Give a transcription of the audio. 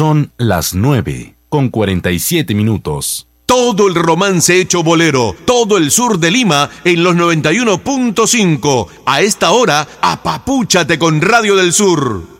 Son las 9:47. Todo el romance hecho bolero, todo el sur de Lima en los 91.5. A esta hora, apapúchate con Radio del Sur.